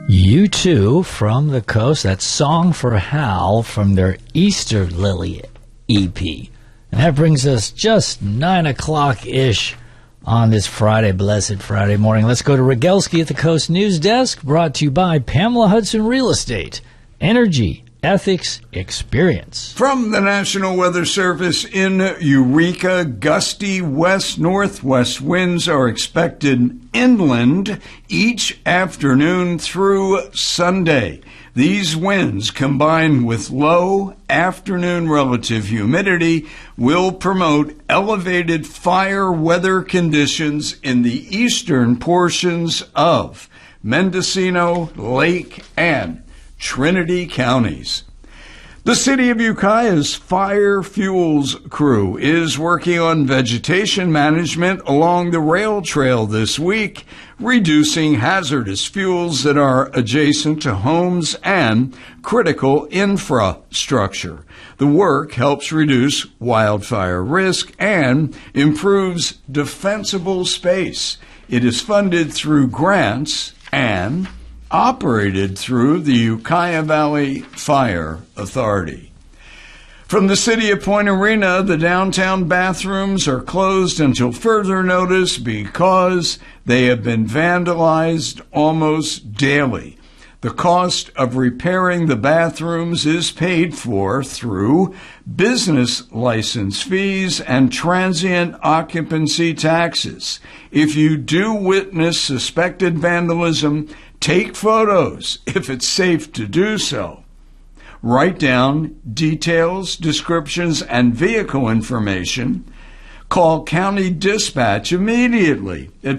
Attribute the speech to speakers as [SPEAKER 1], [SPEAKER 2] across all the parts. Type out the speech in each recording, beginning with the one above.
[SPEAKER 1] U2 from the coast. That Song for Hal from their Easter Lily EP. And that brings us just 9 o'clock-ish on this Friday, blessed Friday morning. Let's go to Rogelski at the Coast News Desk, brought to you by Pamela Hudson Real Estate. Energy, ethics, experience.
[SPEAKER 2] From the National Weather Service in Eureka, gusty west-northwest winds are expected inland each afternoon through Sunday. These winds, combined with low afternoon relative humidity, will promote elevated fire weather conditions in the eastern portions of Mendocino, Lake, and Trinity counties. The City of Ukiah's Fire Fuels crew is working on vegetation management along the rail trail this week, reducing hazardous fuels that are adjacent to homes and critical infrastructure. The work helps reduce wildfire risk and improves defensible space. It is funded through grants and operated through the Ukiah Valley Fire Authority. From the city of Point Arena, the downtown bathrooms are closed until further notice because they have been vandalized almost daily. The cost of repairing the bathrooms is paid for through business license fees and transient occupancy taxes. If you do witness suspected vandalism, take photos if it's safe to do so. Write down details, descriptions, and vehicle information. Call County Dispatch immediately at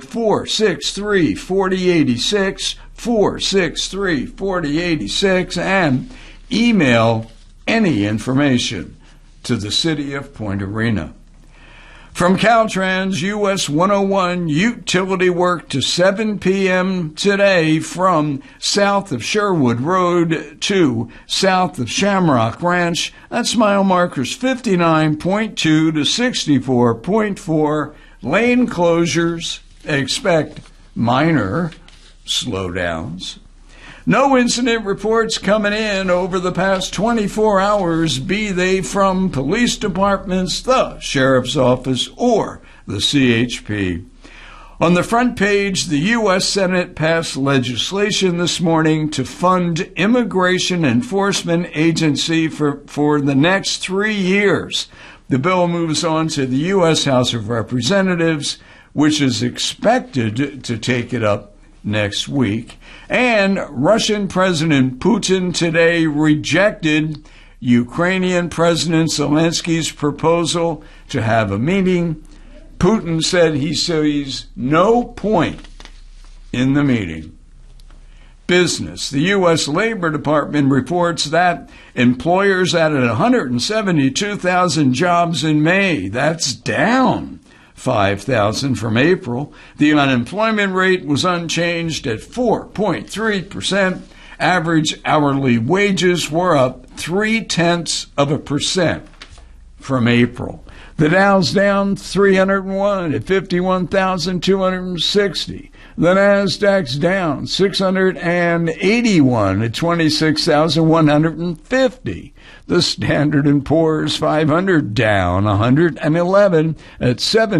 [SPEAKER 2] 463-4086, 463-4086, and email any information to the City of Point Arena. From Caltrans, US 101, utility work to 7 p.m. today from south of Sherwood Road to south of Shamrock Ranch. That's mile markers 59.2 to 64.4. Lane closures. Expect minor slowdowns. No incident reports coming in over the past 24 hours, be they from police departments, the sheriff's office, or the CHP. On the front page, the U.S. Senate passed legislation this morning to fund Immigration Enforcement Agency for the next 3 years. The bill moves on to the U.S. House of Representatives, which is expected to take it up next week. And Russian President Putin today rejected Ukrainian President Zelensky's proposal to have a meeting. Putin said he sees no point in the meeting. Business. The U.S. Labor Department reports that employers added 172,000 jobs in May. That's down 5,000 from April. The unemployment rate was unchanged at 4.3%. Average hourly wages were up 0.3% from April. The Dow's down 301 at 51,260. The Nasdaq's down 681 at 26,150. The Standard & Poor's 500 down 111 at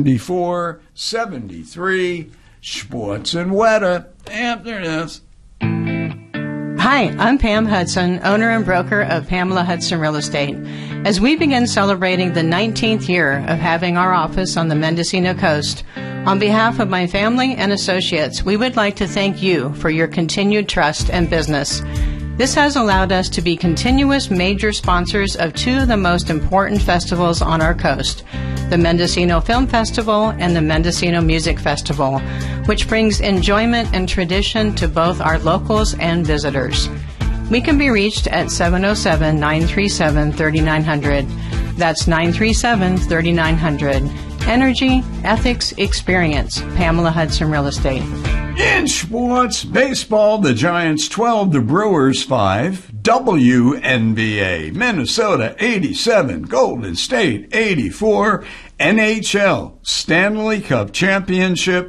[SPEAKER 2] 74.73. Sports and weather after this.
[SPEAKER 3] Hi, I'm Pam Hudson, owner and broker of Pamela Hudson Real Estate. As we begin celebrating the 19th year of having our office on the Mendocino coast, on behalf of my family and associates, we would like to thank you for your continued trust and business. This has allowed us to be continuous major sponsors of two of the most important festivals on our coast, the Mendocino Film Festival and the Mendocino Music Festival, which brings enjoyment and tradition to both our locals and visitors. We can be reached at 707-937-3900. That's 937-3900. Energy, ethics, experience. Pamela Hudson Real Estate.
[SPEAKER 2] In sports, baseball, the Giants 12, the Brewers 5. WNBA, Minnesota 87, Golden State 84. NHL, Stanley Cup Championship,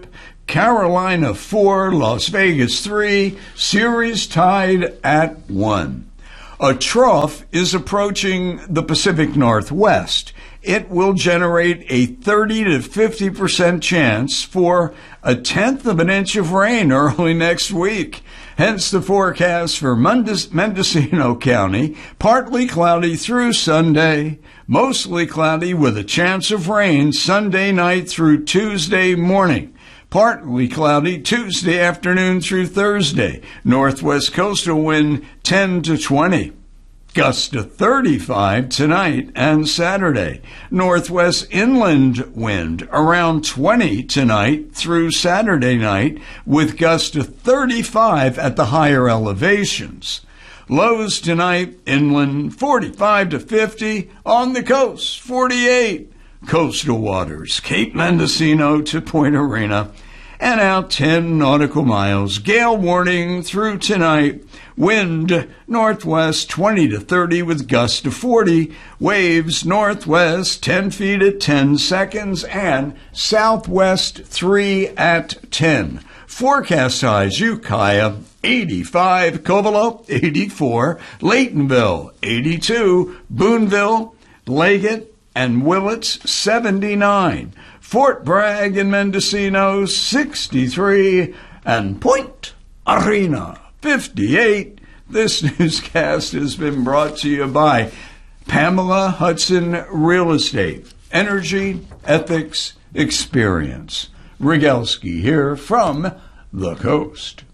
[SPEAKER 2] Carolina 4, Las Vegas 3, series tied at 1. A trough is approaching the Pacific Northwest. It will generate a 30 to 50% chance for a tenth of an inch of rain early next week. Hence the forecast for Mendocino County, partly cloudy through Sunday, mostly cloudy with a chance of rain Sunday night through Tuesday morning. Partly cloudy Tuesday afternoon through Thursday. Northwest coastal wind 10 to 20. Gusts to 35 tonight and Saturday. Northwest inland wind around 20 tonight through Saturday night, with gusts to 35 at the higher elevations. Lows tonight inland 45 to 50, on the coast 48. Coastal waters Cape Mendocino to Point Arena, and out 10 nautical miles. Gale warning through tonight. Wind northwest 20 to 30 with gusts to 40. Waves northwest 10 feet at 10 seconds and southwest 3 at 10. Forecast highs: Ukiah 85, Covelo 84, Laytonville 82, Boonville, Leggett, and Willits 79. Fort Bragg and Mendocino 63, and Point Arena 58. This newscast has been brought to you by Pamela Hudson Real Estate. Energy, ethics, experience. Rogalski here from the coast.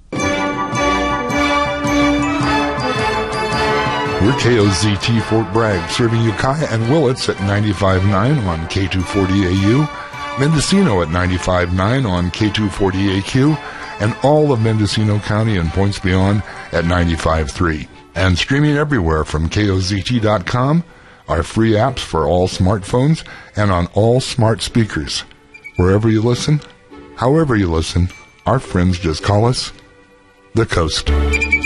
[SPEAKER 4] We're KOZT Fort Bragg, serving Ukiah and Willits at 95.9 on K240AU, Mendocino at 95.9 on K240AQ, and all of Mendocino County and points beyond at 95.3. And streaming everywhere from KOZT.com, our free apps for all smartphones and on all smart speakers. Wherever you listen, however you listen, our friends just call us The Coast.